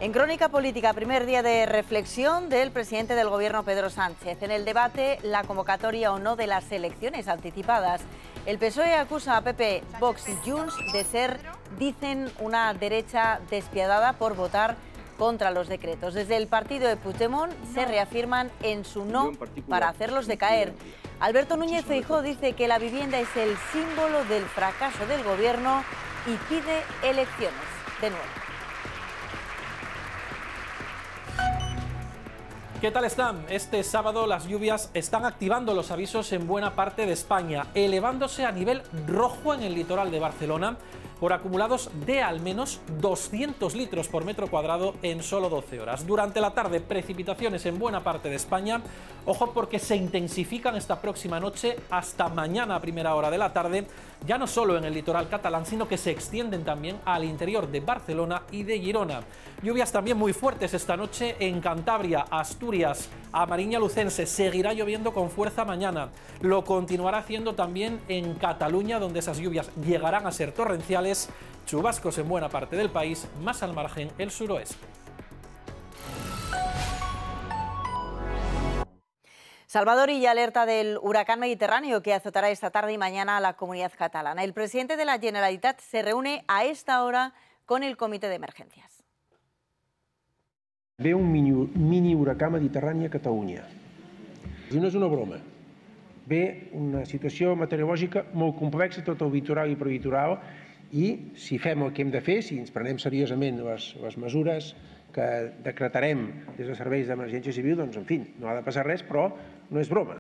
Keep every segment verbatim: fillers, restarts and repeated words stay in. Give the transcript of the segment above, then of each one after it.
En Crónica Política, primer día de reflexión del presidente del Gobierno, Pedro Sánchez. En el debate, la convocatoria o no de las elecciones anticipadas. El P S O E acusa a P P, Vox y Junts de ser, dicen, una derecha despiadada por votar contra los decretos. Desde el partido de Puigdemont se reafirman en su no para hacerlos decaer. Alberto Núñez Feijóo dice que la vivienda es el símbolo del fracaso del Gobierno y pide elecciones de nuevo. ¿Qué tal están? Este sábado las lluvias están activando los avisos en buena parte de España, elevándose a nivel rojo en el litoral de Barcelona por acumulados de al menos doscientos litros por metro cuadrado en solo doce horas. Durante la tarde, precipitaciones en buena parte de España. Ojo, porque se intensifican esta próxima noche hasta mañana a primera hora de la tarde, ya no solo en el litoral catalán, sino que se extienden también al interior de Barcelona y de Girona. Lluvias también muy fuertes esta noche en Cantabria, Asturias, a Mariña Lucense. Seguirá lloviendo con fuerza mañana. Lo continuará haciendo también en Cataluña, donde esas lluvias llegarán a ser torrenciales. Chubascos en buena parte del país, más al margen el suroeste. Salvador Illa alerta del huracán mediterráneo que azotará esta tarde y mañana a la comunidad catalana. El presidente de la Generalitat se reúne a esta hora con el comité de emergencias. Ve un mini, mini huracán mediterrani a Catalunya. I no és una broma. Ve una situació meteorològica molt complexa, tot el litoral i prelitoral, i si fem el que hem de fer, si ens prenem seriosament les, les mesures que decretarem des de serveis d'emergència civil, doncs, en fi, no ha de passar res, però no és broma.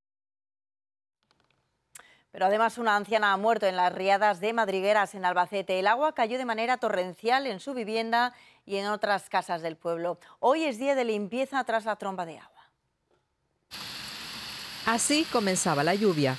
Pero además una anciana ha muerto en las riadas de Madrigueras, en Albacete. El agua cayó de manera torrencial en su vivienda y en otras casas del pueblo. Hoy es día de limpieza tras la tromba de agua. Así comenzaba la lluvia.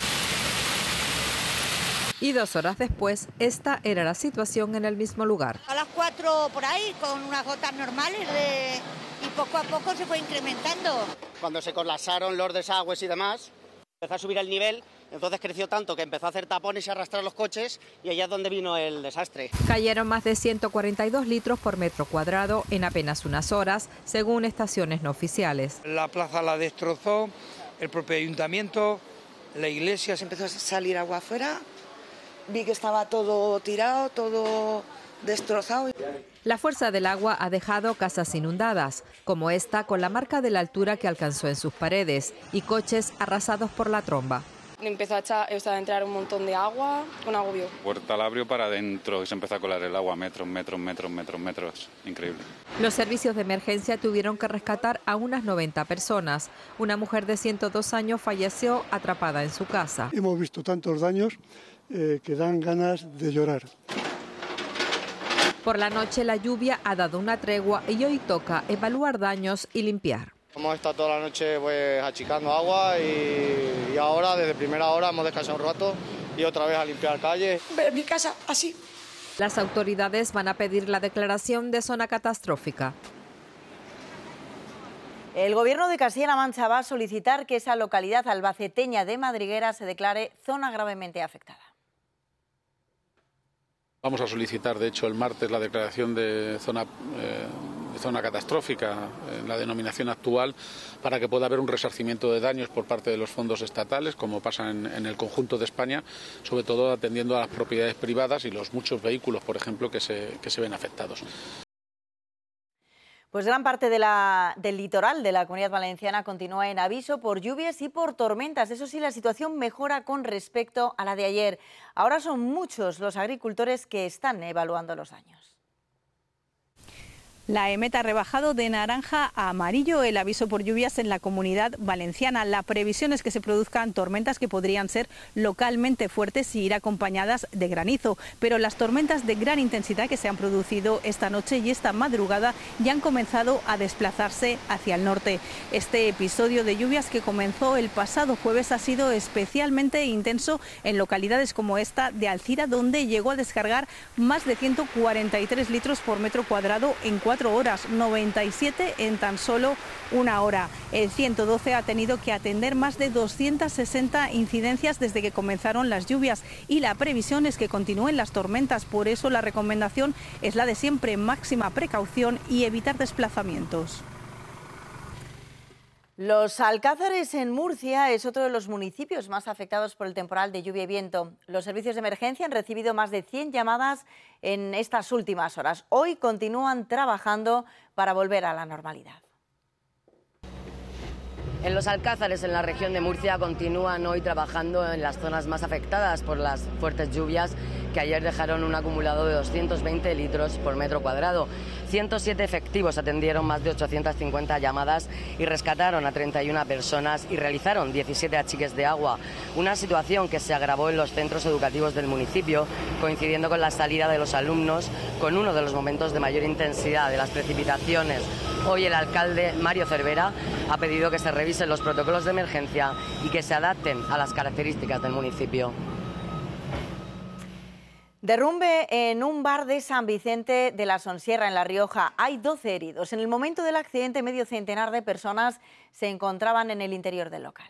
Y dos horas después, esta era la situación en el mismo lugar. A las cuatro por ahí, con unas gotas normales de... y poco a poco se fue incrementando. Cuando se colapsaron los desagües y demás, empezó a subir el nivel, entonces creció tanto que empezó a hacer tapones y a arrastrar los coches, y allá es donde vino el desastre. Cayeron más de ciento cuarenta y dos litros por metro cuadrado en apenas unas horas, según estaciones no oficiales. La plaza la destrozó, el propio ayuntamiento, la iglesia. Se empezó a salir agua afuera. Vi que estaba todo tirado, todo destrozado. La fuerza del agua ha dejado casas inundadas, como esta con la marca de la altura que alcanzó en sus paredes, y coches arrasados por la tromba. Empezó a, echar, o sea, a entrar un montón de agua, con agobio. Puerta la abrió para adentro y se empezó a colar el agua, metros, metros, metros, metros, metros. Increíble. Los servicios de emergencia tuvieron que rescatar a unas noventa personas. Una mujer de ciento dos años falleció atrapada en su casa. Hemos visto tantos daños eh, que dan ganas de llorar. Por la noche la lluvia ha dado una tregua y hoy toca evaluar daños y limpiar. Hemos estado toda la noche pues achicando agua y, y ahora desde primera hora hemos descansado un rato y otra vez a limpiar calles. Ver mi casa así. Las autoridades van a pedir la declaración de zona catastrófica. El Gobierno de Castilla-La Mancha va a solicitar que esa localidad albaceteña de Madriguera se declare zona gravemente afectada. Vamos a solicitar, de hecho, el martes la declaración de zona, eh, de zona catastrófica en la denominación actual, para que pueda haber un resarcimiento de daños por parte de los fondos estatales, como pasa en, en el conjunto de España, sobre todo atendiendo a las propiedades privadas y los muchos vehículos, por ejemplo, que se, que se ven afectados. Pues gran parte de la, del litoral de la Comunidad Valenciana continúa en aviso por lluvias y por tormentas. Eso sí, la situación mejora con respecto a la de ayer. Ahora son muchos los agricultores que están evaluando los daños. La EMET ha rebajado de naranja a amarillo el aviso por lluvias en la Comunidad Valenciana. La previsión es que se produzcan tormentas que podrían ser localmente fuertes y ir acompañadas de granizo. Pero las tormentas de gran intensidad que se han producido esta noche y esta madrugada ya han comenzado a desplazarse hacia el norte. Este episodio de lluvias, que comenzó el pasado jueves, ha sido especialmente intenso en localidades como esta de Alcira, donde llegó a descargar más de ciento cuarenta y tres litros por metro cuadrado en cuatro veinticuatro horas, noventa y siete en tan solo una hora. El ciento doce ha tenido que atender más de doscientas sesenta incidencias desde que comenzaron las lluvias y la previsión es que continúen las tormentas. Por eso la recomendación es la de siempre: máxima precaución y evitar desplazamientos. Los Alcázares en Murcia es otro de los municipios más afectados por el temporal de lluvia y viento. Los servicios de emergencia han recibido más de cien llamadas en estas últimas horas. Hoy continúan trabajando para volver a la normalidad. En los Alcázares, en la región de Murcia, continúan hoy trabajando en las zonas más afectadas por las fuertes lluvias que ayer dejaron un acumulado de doscientos veinte litros por metro cuadrado. ciento siete efectivos atendieron más de ochocientas cincuenta llamadas y rescataron a treinta y una personas y realizaron diecisiete achiques de agua. Una situación que se agravó en los centros educativos del municipio, coincidiendo con la salida de los alumnos, con uno de los momentos de mayor intensidad de las precipitaciones. Hoy el alcalde Mario Cervera ha pedido que se revisen los protocolos de emergencia y que se adapten a las características del municipio. Derrumbe en un bar de San Vicente de la Sonsierra, en La Rioja. Hay doce heridos. En el momento del accidente, medio centenar de personas se encontraban en el interior del local.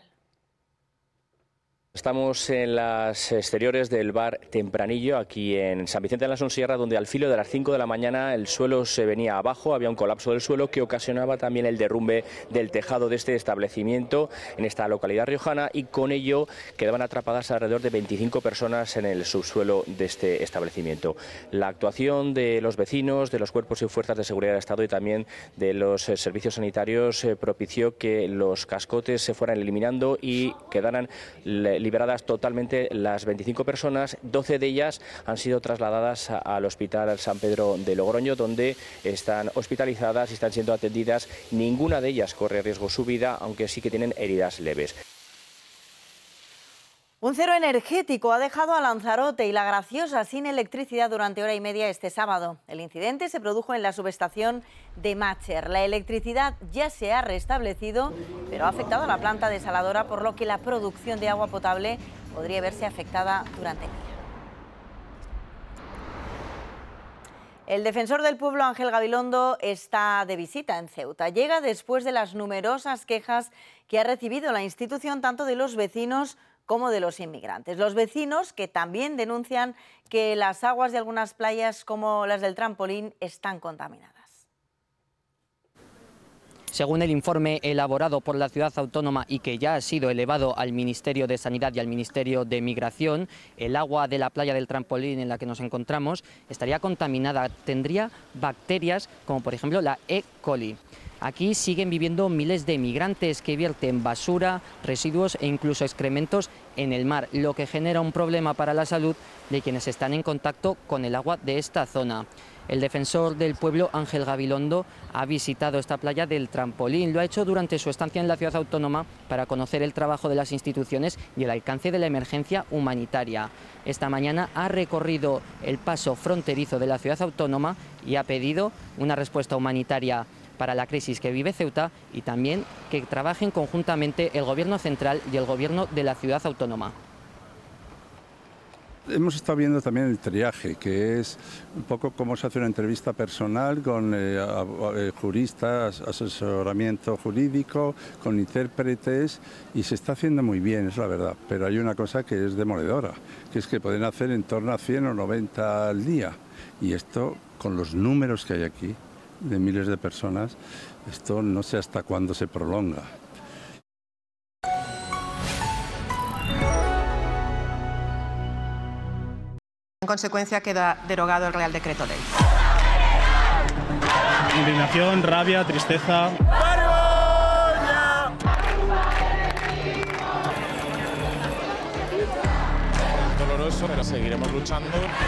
Estamos en las exteriores del bar Tempranillo, aquí en San Vicente de la Sonsierra, donde al filo de las cinco de la mañana el suelo se venía abajo, había un colapso del suelo que ocasionaba también el derrumbe del tejado de este establecimiento en esta localidad riojana, y con ello quedaban atrapadas alrededor de veinticinco personas en el subsuelo de este establecimiento. La actuación de los vecinos, de los cuerpos y fuerzas de seguridad del Estado y también de los servicios sanitarios eh, propició que los cascotes se fueran eliminando y quedaran liberadas totalmente las veinticinco personas. doce de ellas han sido trasladadas al Hospital San Pedro de Logroño, donde están hospitalizadas y están siendo atendidas. Ninguna de ellas corre riesgo su vida, aunque sí que tienen heridas leves. Un cero energético ha dejado a Lanzarote y La Graciosa sin electricidad durante hora y media este sábado. El incidente se produjo en la subestación de Mácher. La electricidad ya se ha restablecido, pero ha afectado a la planta desaladora, por lo que la producción de agua potable podría verse afectada durante el día. El defensor del pueblo, Ángel Gabilondo, está de visita en Ceuta. Llega después de las numerosas quejas que ha recibido la institución, tanto de los vecinos como de los inmigrantes. Los vecinos, que también denuncian que las aguas de algunas playas, como las del Trampolín, están contaminadas. Según el informe elaborado por la ciudad autónoma y que ya ha sido elevado al Ministerio de Sanidad y al Ministerio de Migración, el agua de la playa del Trampolín en la que nos encontramos estaría contaminada, tendría bacterias como por ejemplo la E. coli. Aquí siguen viviendo miles de migrantes que vierten basura, residuos e incluso excrementos en el mar, lo que genera un problema para la salud de quienes están en contacto con el agua de esta zona. El defensor del pueblo, Ángel Gabilondo, ha visitado esta playa del Trampolín. Lo ha hecho durante su estancia en la ciudad autónoma para conocer el trabajo de las instituciones y el alcance de la emergencia humanitaria. Esta mañana ha recorrido el paso fronterizo de la ciudad autónoma y ha pedido una respuesta humanitaria para la crisis que vive Ceuta y también que trabajen conjuntamente el Gobierno central y el Gobierno de la ciudad autónoma. Hemos estado viendo también el triaje, que es un poco cómo se hace una entrevista personal con eh, juristas, asesoramiento jurídico, con intérpretes, y se está haciendo muy bien, es la verdad. Pero hay una cosa que es demoledora, que es que pueden hacer en torno a cien o noventa al día. Y esto, con los números que hay aquí, de miles de personas, esto no sé hasta cuándo se prolonga. En consecuencia, queda derogado el Real Decreto Ley. Indignación, rabia, tristeza. Doloroso, pero seguiremos luchando.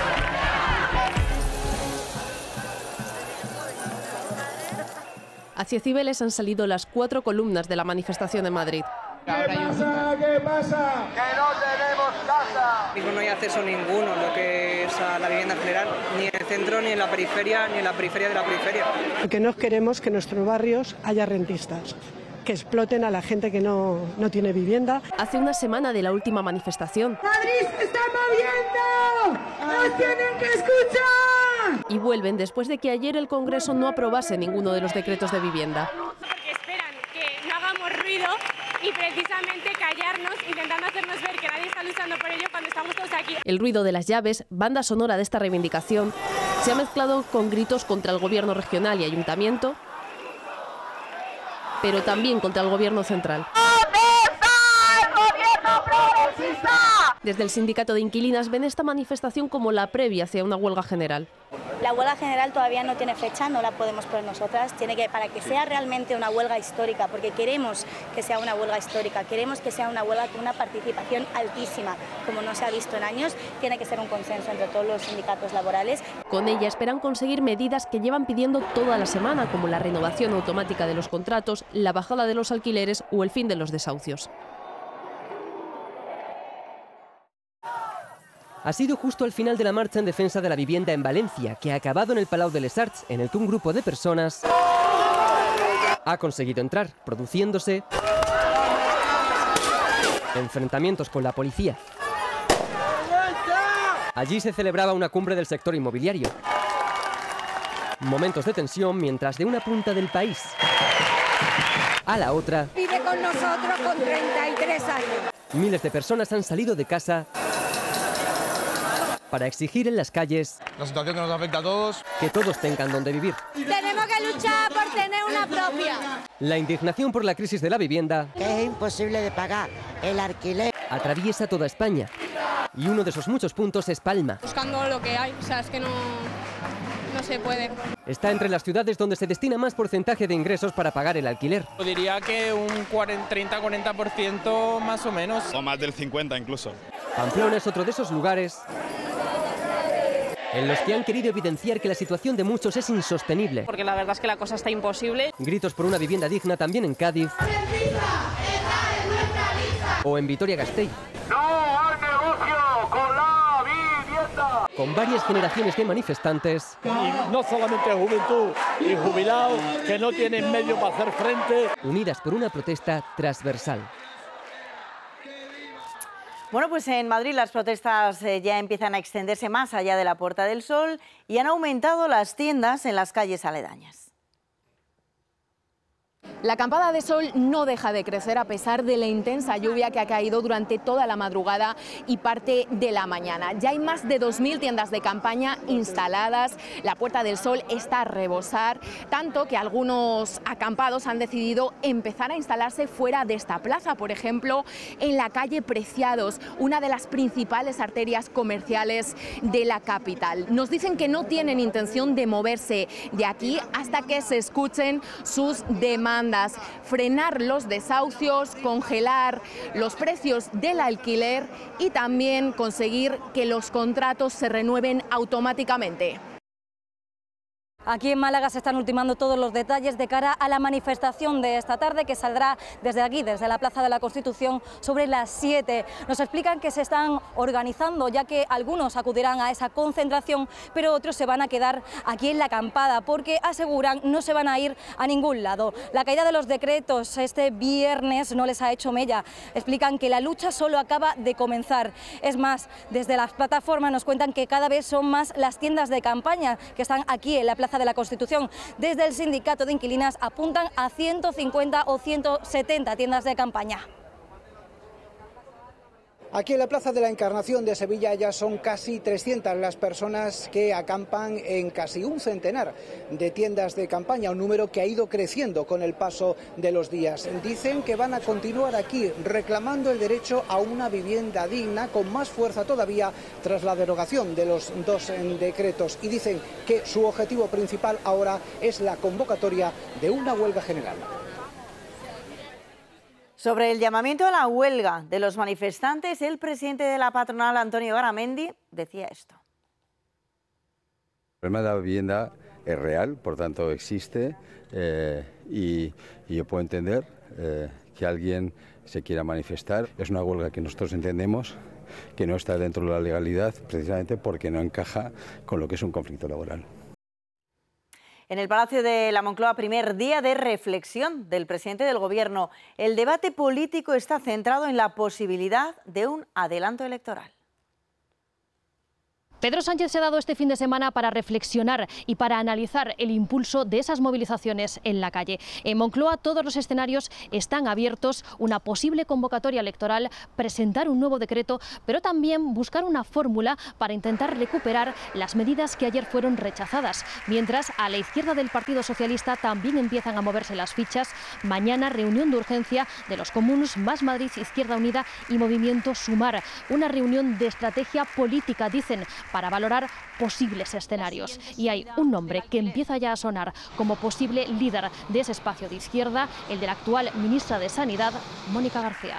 Hacia Cibeles han salido las cuatro columnas de la manifestación de Madrid. ¿Qué pasa? ¿Qué pasa? ¡Que no tenemos casa! No hay acceso ninguno, lo que es a la vivienda general, ni en el centro, ni en la periferia, ni en la periferia de la periferia. Porque no queremos que en nuestros barrios haya rentistas, que exploten a la gente que no, no tiene vivienda. Hace una semana de la última manifestación. ¡Madrid se está moviendo! ¡Nos tienen que escuchar! Y vuelven después de que ayer el Congreso no aprobase ninguno de los decretos de vivienda. Porque esperan que no hagamos ruido y precisamente callarnos, intentando hacernos ver que nadie está luchando por ello cuando estamos todos aquí. El ruido de las llaves, banda sonora de esta reivindicación, se ha mezclado con gritos contra el gobierno regional y ayuntamiento, pero también contra el gobierno central. Desde el sindicato de inquilinas ven esta manifestación como la previa hacia una huelga general. La huelga general todavía no tiene fecha, no la podemos poner nosotras, tiene que, para que sea realmente una huelga histórica, porque queremos que sea una huelga histórica, queremos que sea una huelga con una participación altísima, como no se ha visto en años, tiene que ser un consenso entre todos los sindicatos laborales. Con ella esperan conseguir medidas que llevan pidiendo toda la semana, como la renovación automática de los contratos, la bajada de los alquileres o el fin de los desahucios. Ha sido justo al final de la marcha en defensa de la vivienda en Valencia, que ha acabado en el Palau de les Arts, en el que un grupo de personas ha conseguido entrar, produciéndose enfrentamientos con la policía. Allí se celebraba una cumbre del sector inmobiliario. Momentos de tensión mientras de una punta del país a la otra, vive con nosotros con treinta y tres años. Miles de personas han salido de casa para exigir en las calles la situación que nos afecta a todos, que todos tengan donde vivir. Tenemos que luchar por tener una propia. La indignación por la crisis de la vivienda, que es imposible de pagar el alquiler, atraviesa toda España y uno de esos muchos puntos es Palma. Buscando lo que hay, o sea, es que no, no se puede. Está entre las ciudades donde se destina más porcentaje de ingresos para pagar el alquiler. Yo diría que un treinta a cuarenta por ciento más o menos. O más del cincuenta incluso. Pamplona es otro de esos lugares en los que han querido evidenciar que la situación de muchos es insostenible. Porque la verdad es que la cosa está imposible. Gritos por una vivienda digna también en Cádiz o en Vitoria-Gasteiz. ¡No al negocio con la vivienda! Con varias generaciones de manifestantes. Y no solamente juventud y jubilados que no tienen medio para hacer frente. Unidas por una protesta transversal. Bueno, pues en Madrid las protestas eh, ya empiezan a extenderse más allá de la Puerta del Sol y han aumentado las tiendas en las calles aledañas. La acampada de sol no deja de crecer a pesar de la intensa lluvia que ha caído durante toda la madrugada y parte de la mañana. Ya hay más de dos mil tiendas de campaña instaladas, la Puerta del Sol está a rebosar, tanto que algunos acampados han decidido empezar a instalarse fuera de esta plaza, por ejemplo, en la calle Preciados, una de las principales arterias comerciales de la capital. Nos dicen que no tienen intención de moverse de aquí hasta que se escuchen sus demandas. Frenar los desahucios, congelar los precios del alquiler y también conseguir que los contratos se renueven automáticamente. Aquí en Málaga se están ultimando todos los detalles de cara a la manifestación de esta tarde que saldrá desde aquí, desde la Plaza de la Constitución, sobre las siete. Nos explican que se están organizando, ya que algunos acudirán a esa concentración, pero otros se van a quedar aquí en la acampada, porque aseguran no se van a ir a ningún lado. La caída de los decretos este viernes no les ha hecho mella. Explican que la lucha solo acaba de comenzar. Es más, desde las plataformas nos cuentan que cada vez son más las tiendas de campaña que están aquí en la Plaza de la Constitución. Desde el sindicato de inquilinas apuntan a ciento cincuenta o ciento setenta tiendas de campaña. Aquí en la Plaza de la Encarnación de Sevilla ya son casi trescientas las personas que acampan en casi un centenar de tiendas de campaña, un número que ha ido creciendo con el paso de los días. Dicen que van a continuar aquí reclamando el derecho a una vivienda digna, con más fuerza todavía tras la derogación de los dos decretos, y dicen que su objetivo principal ahora es la convocatoria de una huelga general. Sobre el llamamiento a la huelga de los manifestantes, el presidente de la patronal, Antonio Garamendi, decía esto. El problema de la vivienda es real, por tanto existe, eh, y, y yo puedo entender eh, que alguien se quiera manifestar. Es una huelga que nosotros entendemos que no está dentro de la legalidad, precisamente porque no encaja con lo que es un conflicto laboral. En el Palacio de la Moncloa, primer día de reflexión del presidente del Gobierno. El debate político está centrado en la posibilidad de un adelanto electoral. Pedro Sánchez se ha dado este fin de semana para reflexionar y para analizar el impulso de esas movilizaciones en la calle. En Moncloa todos los escenarios están abiertos, una posible convocatoria electoral, presentar un nuevo decreto, pero también buscar una fórmula para intentar recuperar las medidas que ayer fueron rechazadas. Mientras, a la izquierda del Partido Socialista también empiezan a moverse las fichas. Mañana reunión de urgencia de los Comuns, Más Madrid, Izquierda Unida y Movimiento Sumar. Una reunión de estrategia política, dicen, para valorar posibles escenarios. Y hay un nombre que empieza ya a sonar como posible líder de ese espacio de izquierda, el de la actual ministra de Sanidad, Mónica García.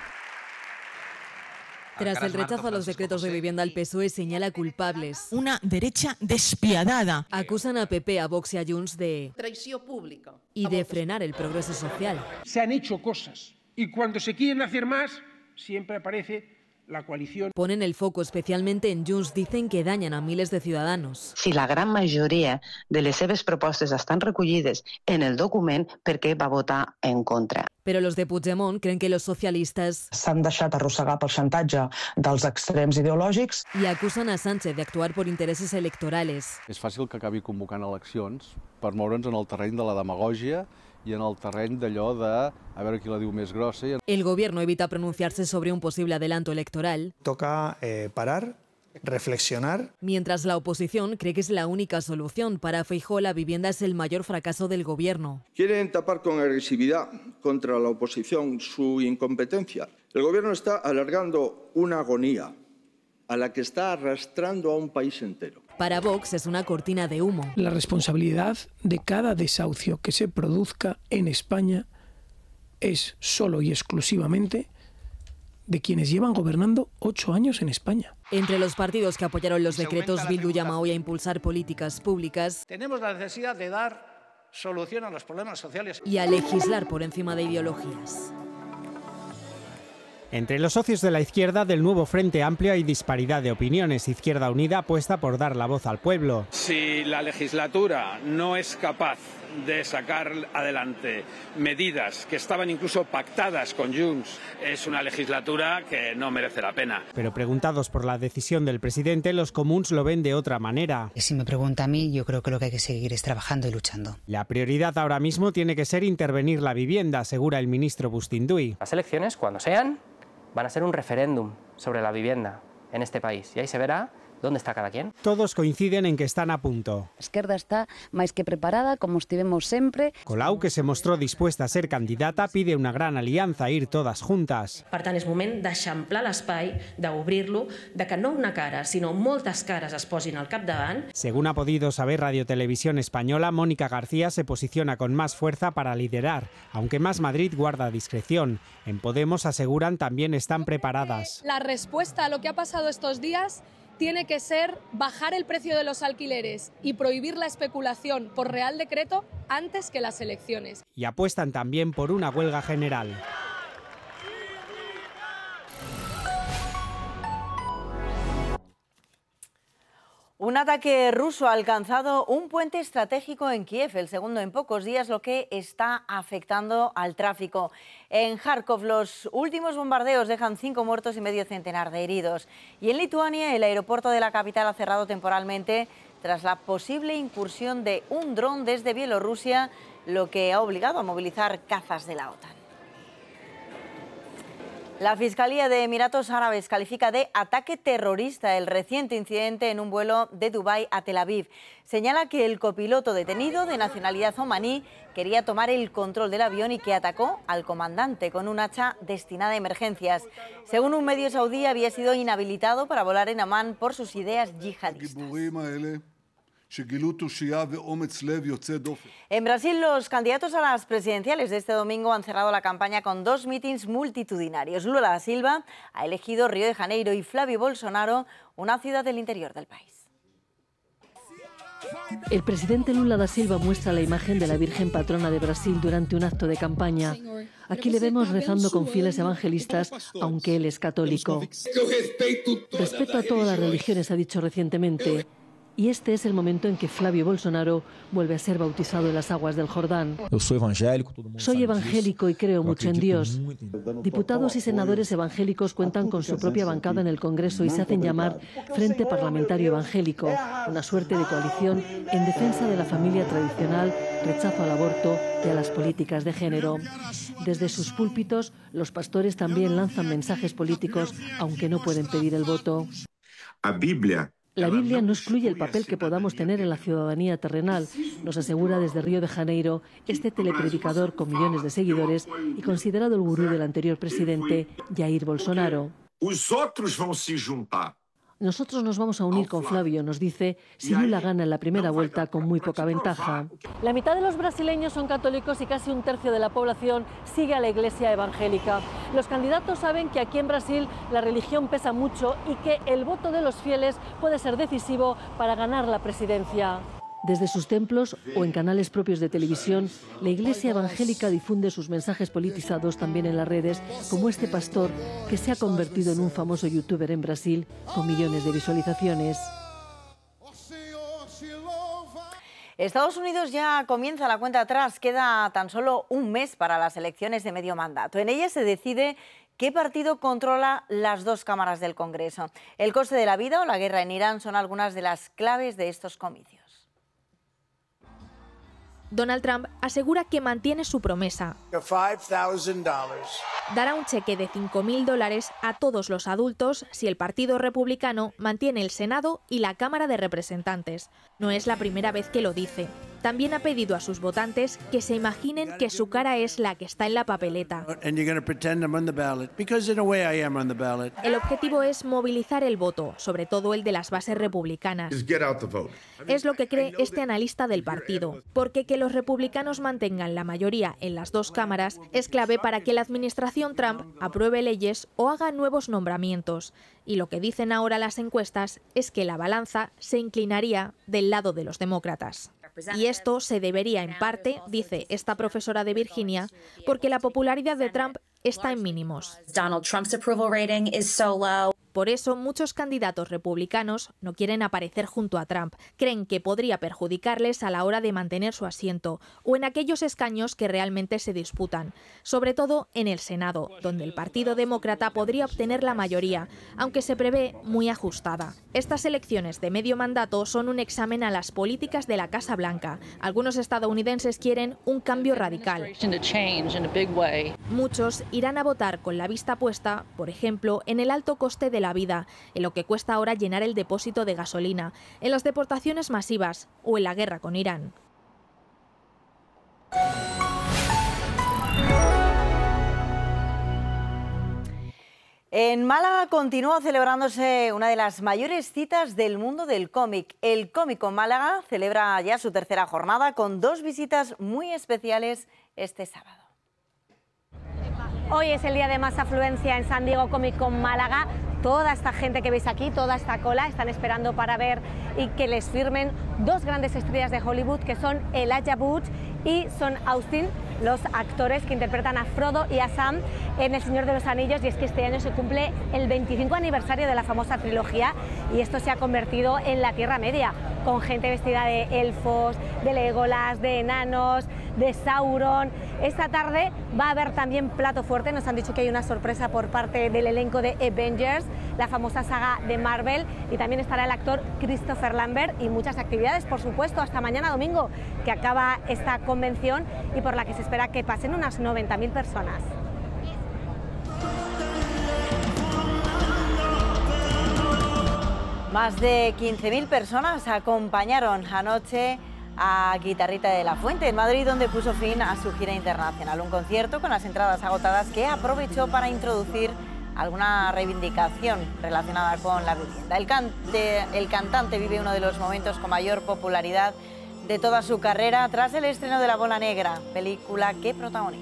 Tras el rechazo a los decretos de vivienda, el P S O E señala culpables. Una derecha despiadada. Acusan a P P, a Vox y a Junts de traición pública y de frenar el progreso social. Se han hecho cosas y cuando se quieren hacer más, siempre aparece la coalición. Ponen el foco especialmente en Junts, dicen que dañan a miles de ciudadanos. Si la gran majoria de les seves propostes estan recollides en el document, ¿per què va votar en contra? Però los de Puigdemont creen que los socialistas s'han deixat arrossegar pel xantatge dels extrems ideològics i acusen a Sánchez de actuar por intereses electorales. És fàcil que acabi convocant eleccions per moure'ns en el terreny de la demagògia y en el terreny d'allò de a veure qui la diu més grossa. El gobierno evita pronunciarse sobre un posible adelanto electoral. Toca eh, parar, reflexionar. Mientras la oposición cree que es la única solución. Para Feijóo, la vivienda es el mayor fracaso del gobierno. Quieren tapar con agresividad contra la oposición su incompetencia. El gobierno está alargando una agonía a la que está arrastrando a un país entero. Para Vox es una cortina de humo. La responsabilidad de cada desahucio que se produzca en España es solo y exclusivamente de quienes llevan gobernando ocho años en España. Entre los partidos que apoyaron los decretos, Bildu llama hoy a impulsar políticas públicas. Tenemos la necesidad de dar solución a los problemas sociales. Y a legislar por encima de ideologías. Entre los socios de la izquierda del nuevo Frente Amplio hay disparidad de opiniones. Izquierda Unida apuesta por dar la voz al pueblo. Si la legislatura no es capaz de sacar adelante medidas que estaban incluso pactadas con Junts, es una legislatura que no merece la pena. Pero preguntados por la decisión del presidente, los comuns lo ven de otra manera. Si me pregunta a mí, yo creo que lo que hay que seguir es trabajando y luchando. La prioridad ahora mismo tiene que ser intervenir la vivienda, asegura el ministro Bustinduy. Las elecciones, cuando sean, van a ser un referéndum sobre la vivienda en este país y ahí se verá dónde está cada quien. Todos coinciden en que están a punto. A esquerda está máis que preparada, como estivemos sempre. Colau, que se mostró dispuesta a ser candidata, pide una gran alianza, ir todas juntas. Per tant, és moment d'eixamplar l'espai, d'obrir-lo, de que no una cara, sinó moltes cares es posin al capdavant. Según ha podido saber Radio Televisión Española, Mónica García se posiciona con más fuerza para liderar, aunque Más Madrid guarda discreción. En Podemos aseguran también están preparadas. La respuesta a lo que ha pasado estos días tiene que ser bajar el precio de los alquileres y prohibir la especulación por Real Decreto antes que las elecciones. Y apuestan también por una huelga general. Un ataque ruso ha alcanzado un puente estratégico en Kiev, el segundo en pocos días, lo que está afectando al tráfico. En Kharkov los últimos bombardeos dejan cinco muertos y medio centenar de heridos. Y en Lituania el aeropuerto de la capital ha cerrado temporalmente tras la posible incursión de un dron desde Bielorrusia, lo que ha obligado a movilizar cazas de la OTAN. La Fiscalía de Emiratos Árabes califica de ataque terrorista el reciente incidente en un vuelo de Dubái a Tel Aviv. Señala que el copiloto detenido, de nacionalidad omaní, quería tomar el control del avión y que atacó al comandante con un hacha destinada a emergencias. Según un medio saudí, había sido inhabilitado para volar en Amán por sus ideas yihadistas. En Brasil, los candidatos a las presidenciales de este domingo han cerrado la campaña con dos mítines multitudinarios. Lula da Silva ha elegido Río de Janeiro y Flavio Bolsonaro, una ciudad del interior del país. El presidente Lula da Silva muestra la imagen de la Virgen Patrona de Brasil durante un acto de campaña. Aquí le vemos rezando con fieles evangelistas, aunque él es católico. Respeto a todas las religiones, ha dicho recientemente. Y este es el momento en que Flavio Bolsonaro vuelve a ser bautizado en las aguas del Jordán. Soy evangélico y creo mucho en Dios. Diputados y senadores evangélicos cuentan con su propia bancada en el Congreso y se hacen llamar Frente Parlamentario Evangélico, una suerte de coalición en defensa de la familia tradicional, rechazo al aborto y a las políticas de género. Desde sus púlpitos, los pastores también lanzan mensajes políticos, aunque no pueden pedir el voto. La Biblia La Biblia no excluye el papel que podamos tener en la ciudadanía terrenal, nos asegura desde Río de Janeiro este telepredicador con millones de seguidores y considerado el gurú del anterior presidente, Jair Bolsonaro. Os outros vão se juntar. Nosotros nos vamos a unir con Flavio, nos dice, si Lula gana en la primera vuelta con muy poca ventaja. La mitad de los brasileños son católicos y casi un tercio de la población sigue a la iglesia evangélica. Los candidatos saben que aquí en Brasil la religión pesa mucho y que el voto de los fieles puede ser decisivo para ganar la presidencia. Desde sus templos o en canales propios de televisión, la Iglesia evangélica difunde sus mensajes politizados también en las redes, como este pastor que se ha convertido en un famoso youtuber en Brasil con millones de visualizaciones. Estados Unidos ya comienza la cuenta atrás, queda tan solo un mes para las elecciones de medio mandato. En ellas se decide qué partido controla las dos cámaras del Congreso. El coste de la vida o la guerra en Irán son algunas de las claves de estos comicios. Donald Trump asegura que mantiene su promesa. Dará un cheque de cinco mil dólares a todos los adultos si el Partido Republicano mantiene el Senado y la Cámara de Representantes. No es la primera vez que lo dice. También ha pedido a sus votantes que se imaginen que su cara es la que está en la papeleta. El objetivo es movilizar el voto, sobre todo el de las bases republicanas. Es lo que cree este analista del partido, porque que los republicanos mantengan la mayoría en las dos cámaras es clave para que la administración Trump apruebe leyes o haga nuevos nombramientos. Y lo que dicen ahora las encuestas es que la balanza se inclinaría del lado de los demócratas. Y esto se debería en parte, dice esta profesora de Virginia, porque la popularidad de Trump está en mínimos. Donald Trump's approval rating is so low. Por eso, muchos candidatos republicanos no quieren aparecer junto a Trump. Creen que podría perjudicarles a la hora de mantener su asiento o en aquellos escaños que realmente se disputan, sobre todo en el Senado, donde el Partido Demócrata podría obtener la mayoría, aunque se prevé muy ajustada. Estas elecciones de medio mandato son un examen a las políticas de la Casa Blanca. Algunos estadounidenses quieren un cambio radical. Muchos irán a votar con la vista puesta, por ejemplo, en el alto coste de la vida, en lo que cuesta ahora llenar el depósito de gasolina, en las deportaciones masivas o en la guerra con Irán. En Málaga continúa celebrándose una de las mayores citas del mundo del cómic. El Cómic Con Málaga celebra ya su tercera jornada con dos visitas muy especiales este sábado. Hoy es el día de más afluencia en San Diego Comic Con Málaga. Toda esta gente que veis aquí, toda esta cola, están esperando para ver y que les firmen dos grandes estrellas de Hollywood, que son Elijah Wood y Sean Astin, los actores que interpretan a Frodo y a Sam en El Señor de los Anillos. Y es que este año se cumple el veinticinco aniversario de la famosa trilogía y esto se ha convertido en la Tierra Media, con gente vestida de elfos, de Legolas, de enanos, de Sauron. Esta tarde va a haber también plato fuerte, nos han dicho que hay una sorpresa por parte del elenco de Avengers, la famosa saga de Marvel, y también estará el actor Christopher Lambert y muchas actividades, por supuesto, hasta mañana domingo, que acaba esta convención y por la que se espera que pasen unas noventa mil personas. Más de quince mil personas acompañaron anoche a Guitarrita de la Fuente en Madrid, donde puso fin a su gira internacional. Un concierto con las entradas agotadas que aprovechó para introducir alguna reivindicación relacionada con la vivienda. El, cante, el cantante vive uno de los momentos con mayor popularidad de toda su carrera tras el estreno de La Bola Negra, película que protagoniza.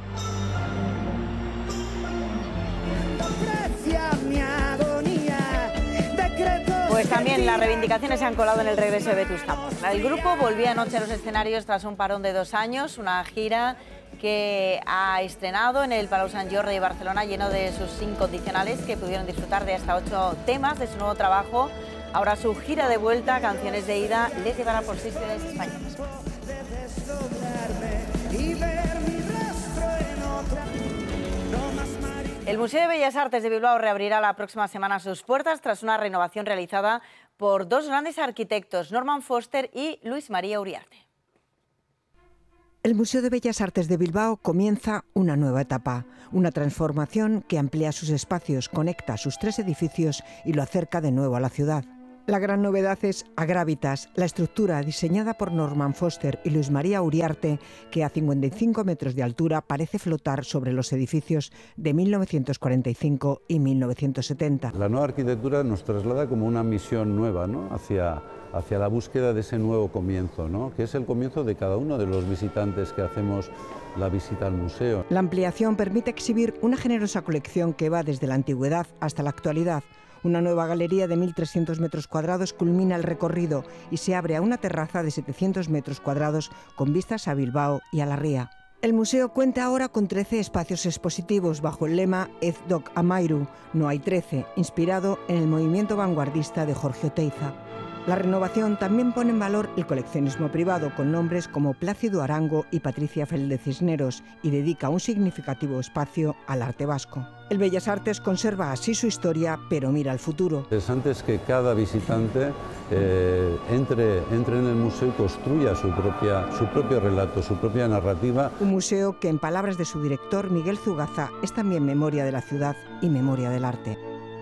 Pues también las reivindicaciones se han colado en el regreso de Vetusta Morla. El grupo volvía anoche a los escenarios tras un parón de dos años, una gira que ha estrenado en el Palau Sant Jordi de Barcelona, lleno de sus incondicionales que pudieron disfrutar de hasta ocho temas de su nuevo trabajo, Ahora su gira de vuelta, Canciones de Ida, les llevará por seis ciudades españolas. El Museo de Bellas Artes de Bilbao reabrirá la próxima semana sus puertas tras una renovación realizada por dos grandes arquitectos, Norman Foster y Luis María Uriarte. El Museo de Bellas Artes de Bilbao comienza una nueva etapa, una transformación que amplía sus espacios, conecta sus tres edificios y lo acerca de nuevo a la ciudad. La gran novedad es Agrávitas, la estructura diseñada por Norman Foster y Luis María Uriarte, que a cincuenta y cinco metros de altura parece flotar sobre los edificios de mil novecientos cuarenta y cinco y mil novecientos setenta. La nueva arquitectura nos traslada como una misión nueva, ¿no?, hacia, hacia la búsqueda de ese nuevo comienzo, ¿no?, que es el comienzo de cada uno de los visitantes que hacemos la visita al museo. La ampliación permite exhibir una generosa colección que va desde la antigüedad hasta la actualidad. Una nueva galería de mil trescientos metros cuadrados culmina el recorrido y se abre a una terraza de setecientos metros cuadrados con vistas a Bilbao y a la ría. El museo cuenta ahora con trece espacios expositivos bajo el lema Ez dok amairu, no hay trece, inspirado en el movimiento vanguardista de Jorge Oteiza. La renovación también pone en valor el coleccionismo privado con nombres como Plácido Arango y Patricia Felde Cisneros y dedica un significativo espacio al arte vasco. El Bellas Artes conserva así su historia, pero mira al futuro. Lo interesante es que cada visitante eh, entre, entre en el museo y construya su, propia, su propio relato, su propia narrativa. Un museo que, en palabras de su director Miguel Zugaza, es también memoria de la ciudad y memoria del arte.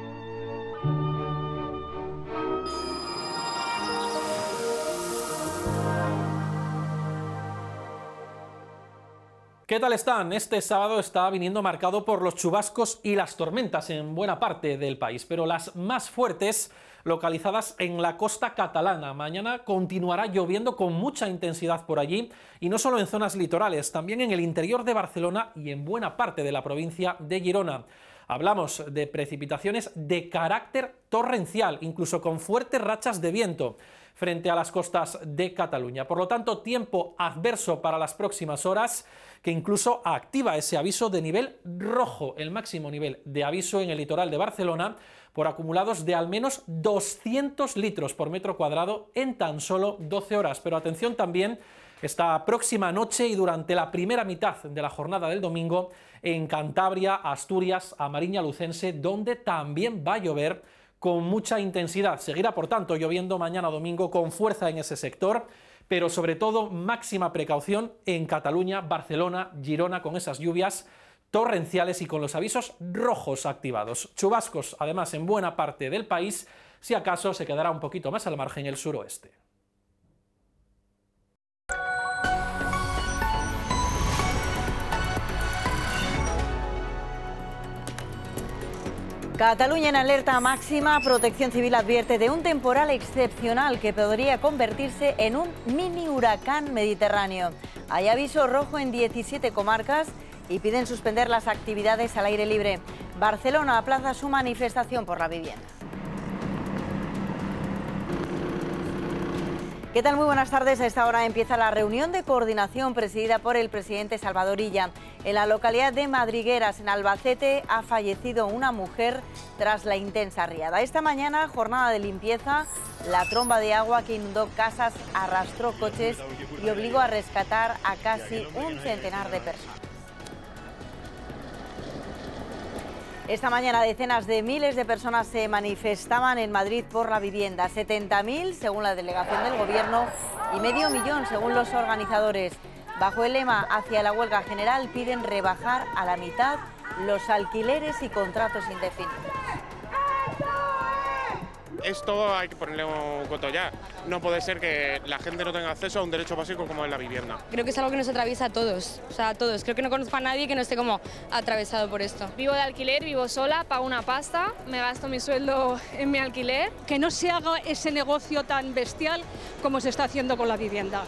¿Qué tal están? Este sábado está viniendo marcado por los chubascos y las tormentas en buena parte del país, pero las más fuertes localizadas en la costa catalana. Mañana continuará lloviendo con mucha intensidad por allí, y no solo en zonas litorales, también en el interior de Barcelona y en buena parte de la provincia de Girona. Hablamos de precipitaciones de carácter torrencial, incluso con fuertes rachas de viento frente a las costas de Cataluña. Por lo tanto, tiempo adverso para las próximas horas, que incluso activa ese aviso de nivel rojo, el máximo nivel de aviso en el litoral de Barcelona, por acumulados de al menos doscientos litros por metro cuadrado en tan solo doce horas. Pero atención también, esta próxima noche y durante la primera mitad de la jornada del domingo, en Cantabria, Asturias, Amariña Lucense, donde también va a llover con mucha intensidad. Seguirá, por tanto, lloviendo mañana domingo con fuerza en ese sector, pero sobre todo máxima precaución en Cataluña, Barcelona, Girona, con esas lluvias torrenciales y con los avisos rojos activados. Chubascos, además, en buena parte del país, si acaso se quedará un poquito más al margen el suroeste. Cataluña en alerta máxima. Protección Civil advierte de un temporal excepcional que podría convertirse en un mini huracán mediterráneo. Hay aviso rojo en diecisiete comarcas y piden suspender las actividades al aire libre. Barcelona aplaza su manifestación por la vivienda. ¿Qué tal? Muy buenas tardes. A esta hora empieza la reunión de coordinación presidida por el presidente Salvador Illa. En la localidad de Madrigueras, en Albacete, ha fallecido una mujer tras la intensa riada. Esta mañana, jornada de limpieza, la tromba de agua que inundó casas arrastró coches y obligó a rescatar a casi un centenar de personas. Esta mañana decenas de miles de personas se manifestaban en Madrid por la vivienda, setenta mil según la delegación del Gobierno y medio millón según los organizadores. Bajo el lema Hacia la huelga general piden rebajar a la mitad los alquileres y contratos indefinidos. Esto hay que ponerle un coto ya. No puede ser que la gente no tenga acceso a un derecho básico como es la vivienda. Creo que es algo que nos atraviesa a todos, o sea, a todos. Creo que no conozco a nadie que no esté como atravesado por esto. Vivo de alquiler, vivo sola, pago una pasta, me gasto mi sueldo en mi alquiler. Que no se haga ese negocio tan bestial como se está haciendo con la vivienda.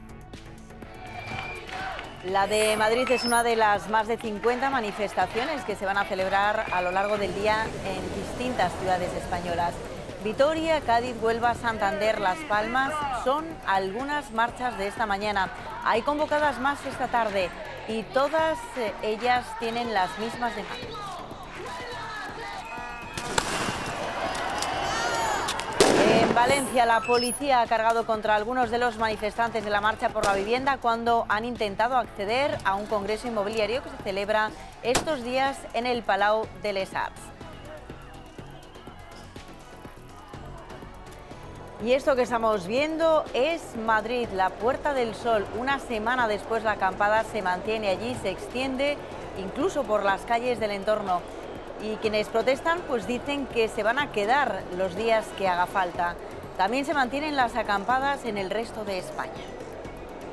La de Madrid es una de las más de cincuenta manifestaciones que se van a celebrar a lo largo del día en distintas ciudades españolas. Vitoria, Cádiz, Huelva, Santander, Las Palmas son algunas marchas de esta mañana. Hay convocadas más esta tarde y todas ellas tienen las mismas demandas. En Valencia, la policía ha cargado contra algunos de los manifestantes de la Marcha por la Vivienda cuando han intentado acceder a un congreso inmobiliario que se celebra estos días en el Palau de les Arts. Y esto que estamos viendo es Madrid, la Puerta del Sol. Una semana después la acampada se mantiene allí, se extiende incluso por las calles del entorno. Y quienes protestan pues dicen que se van a quedar los días que haga falta. También se mantienen las acampadas en el resto de España.